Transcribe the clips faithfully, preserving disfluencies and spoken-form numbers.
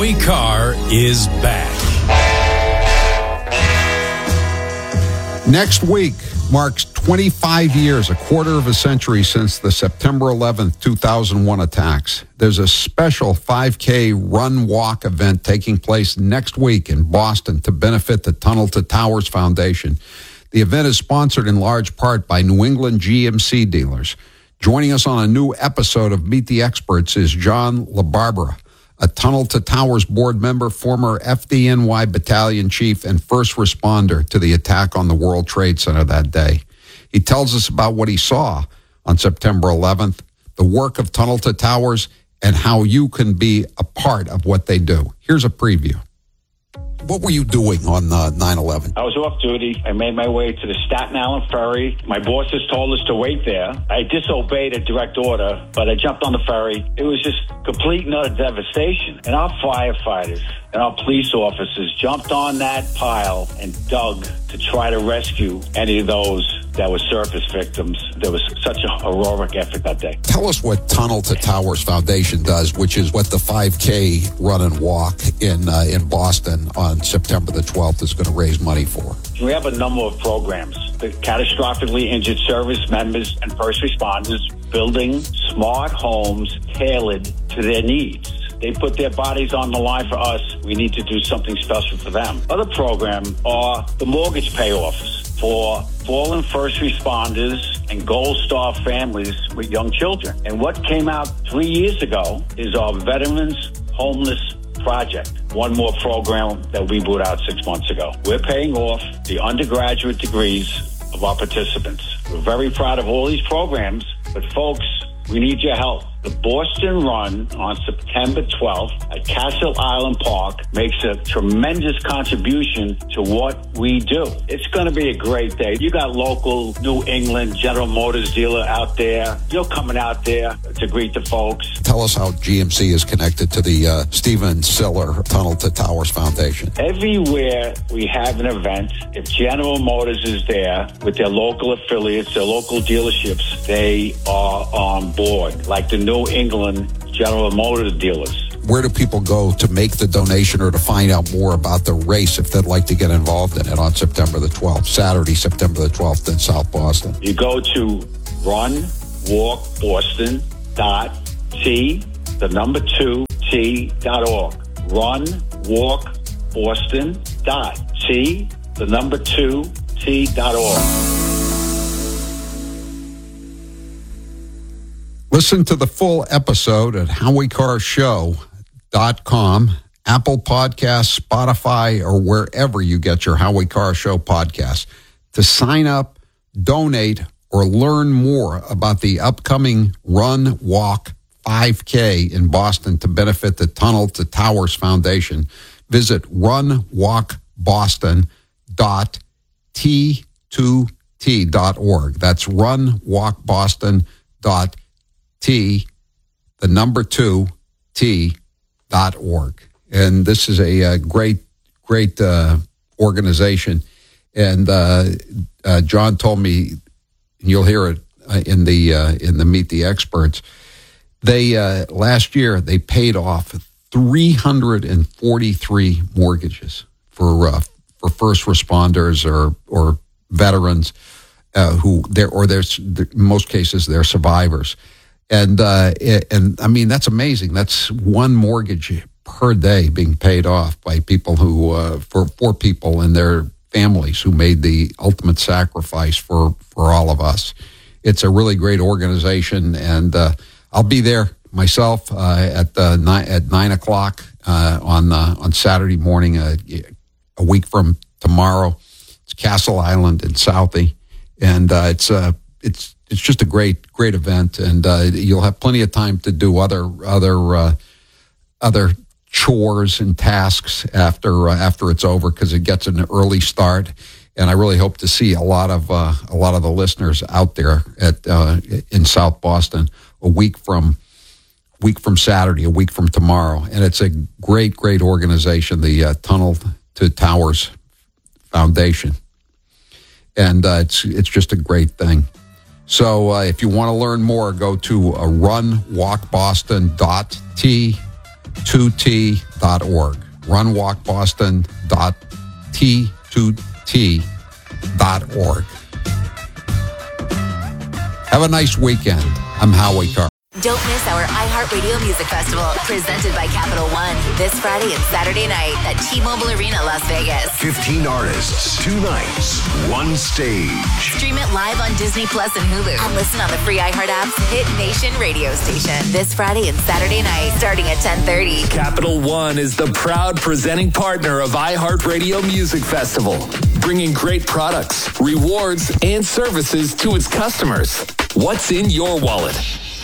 Howie Carr is back. Next week marks twenty-five years, a quarter of a century since the September eleventh, two thousand one attacks. There's a special five K run-walk event taking place next week in Boston to benefit the Tunnel to Towers Foundation. The event is sponsored in large part by New England G M C dealers. Joining us on a new episode of Meet the Experts is John LaBarbera, a Tunnel to Towers board member, former F D N Y battalion chief, and first responder to the attack on the World Trade Center that day. He tells us about what he saw on September eleventh, the work of Tunnel to Towers, and how you can be a part of what they do. Here's a preview. What were you doing on uh, nine eleven? I was off duty. I made my way to the Staten Island ferry. My bosses told us to wait there. I disobeyed a direct order, but I jumped on the ferry. It was just complete and utter devastation. And our firefighters and our police officers jumped on that pile and dug to try to rescue any of those that were surface victims. There was such a heroic effort that day. Tell us what Tunnel to Towers Foundation does, which is what the five K run and walk in uh, in Boston on September the twelfth is going to raise money for. We have a number of programs. The catastrophically injured service members and first responders, building smart homes tailored to their needs. They put their bodies on the line for us. We need to do something special for them. Other programs are the mortgage payoffs for fallen first responders and Gold Star families with young children. And what came out three years ago is our Veterans Homeless Project, one more program that we put out six months ago. We're paying off the undergraduate degrees of our participants. We're very proud of all these programs, but folks, we need your help. The Boston Run on September twelfth at Castle Island Park makes a tremendous contribution to what we do. It's going to be a great day. You got local New England General Motors dealer out there. You're coming out there to greet the folks. Tell us how G M C is connected to the uh, Stephen Siller Tunnel to Towers Foundation. Everywhere we have an event, if General Motors is there with their local affiliates, their local dealerships, they are on board, like the New England General Motors dealers. Where do people go to make the donation or to find out more about the race if they'd like to get involved in it on September the twelfth, Saturday, September the twelfth in South Boston? You go to run walk boston dot t, the number two, t dot org. run walk boston dot t, the number two, t dot org. Listen to the full episode at howie carr show dot com, Apple Podcasts, Spotify, or wherever you get your Howie Carr Show podcast. To sign up, donate, or learn more about the upcoming Run Walk five K in Boston to benefit the Tunnel to Towers Foundation, visit run walk boston dot t two t dot org. That's run walk boston dot T, the number two, T dot org. And this is a, a great, great uh, organization. And uh, uh, John told me, and you'll hear it uh, in the uh, in the Meet the Experts. They uh, last year they paid off three hundred forty-three mortgages for uh, for first responders or or veterans uh, who they're or there's in most cases they're survivors. And, uh, and I mean, that's amazing. That's one mortgage per day being paid off by people who, uh, for, for people and their families who made the ultimate sacrifice for, for all of us. It's a really great organization. And, uh, I'll be there myself, uh, at, uh, nine, at nine o'clock, uh, on, uh, on Saturday morning, uh, a week from tomorrow. It's Castle Island in Southie. And, uh, it's, uh, it's, It's just a great, great event, and uh, you'll have plenty of time to do other, other, uh, other chores and tasks after uh, after it's over because it gets an early start. And I really hope to see a lot of uh, a lot of the listeners out there at uh, in South Boston a week from week from Saturday, a week from tomorrow. And it's a great, great organization, the uh, Tunnel to Towers Foundation, and uh, it's it's just a great thing. So uh, if you want to learn more, go to uh, run walk boston dot t two t dot org. run walk boston dot t two t dot org. Have a nice weekend. I'm Howie Carr. Don't miss our iHeartRadio Music Festival, presented by Capital One, this Friday and Saturday night at T-Mobile Arena, Las Vegas. fifteen artists, two nights, one stage. Stream it live on Disney Plus and Hulu. And listen on the free iHeart app's Hit Nation radio station. This Friday and Saturday night, starting at ten thirty. Capital One is the proud presenting partner of iHeartRadio Music Festival, bringing great products, rewards, and services to its customers. What's in your wallet?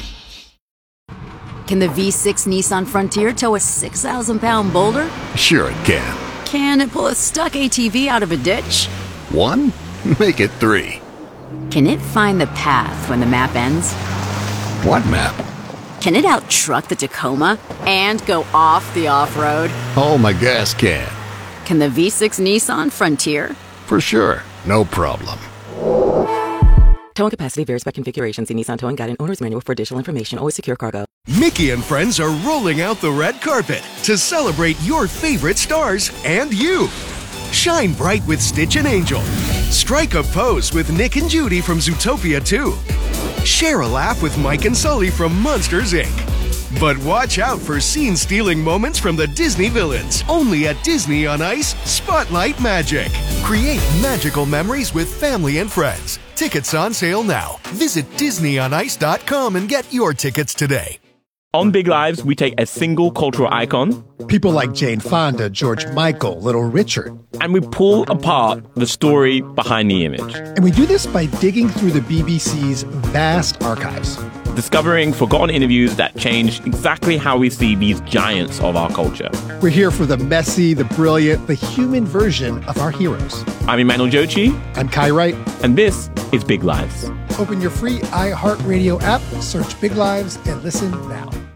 Can the V six Nissan Frontier tow a six thousand pound boulder? Sure it can. Can it pull a stuck A T V out of a ditch? One? Make it three. Can it find the path when the map ends? What map? Can it out-truck the Tacoma and go off the off-road? Oh, my gas can. Can the V six Nissan Frontier? For sure. No problem. Towing capacity varies by configuration. See Nissan Towing Guide and Owner's Manual for additional information. Always secure cargo. Mickey and friends are rolling out the red carpet to celebrate your favorite stars and you. Shine bright with Stitch and Angel. Strike a pose with Nick and Judy from Zootopia two. Share a laugh with Mike and Sully from Monsters, Incorporated. But watch out for scene-stealing moments from the Disney villains. Only at Disney on Ice Spotlight Magic. Create magical memories with family and friends. Tickets on sale now. Visit disney on ice dot com and get your tickets today. On Big Lives, we take a single cultural icon, people like Jane Fonda, George Michael, Little Richard, and we pull apart the story behind the image. And we do this by digging through the B B C's vast archives, discovering forgotten interviews that change exactly how we see these giants of our culture. We're here for the messy, the brilliant, the human version of our heroes. I'm Emmanuel Jochi. I'm Kai Wright. And this is Big Lives. Open your free iHeartRadio app, search Big Lives, and listen now.